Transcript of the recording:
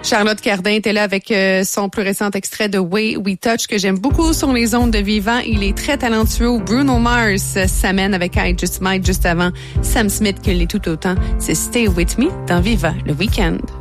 Charlotte Cardin était là avec son plus récent extrait de Way We Touch que j'aime beaucoup sur les ondes de Vivant. Il est très talentueux. Bruno Mars s'amène avec I Just Might juste avant. Sam Smith qui l'est tout autant. C'est Stay With Me dans Vivant le week-end.